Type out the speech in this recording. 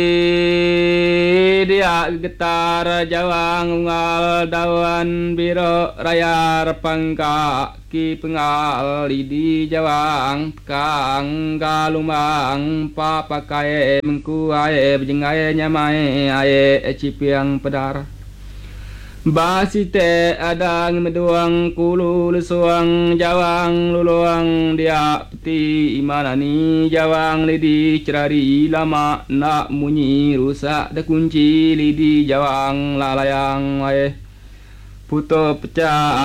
dia getar jawang ungal dawan biro rayar pangka ki pengal lidi jawang kang galumang papakai mengku ae bengai nyamai ae cipiang pedar basite adang meduang kulu lesuang jawang luluang dia peti imanani jawang lidi cerari lama nak munyi rusak de kunci lidi jawang lalayang wae puto pecah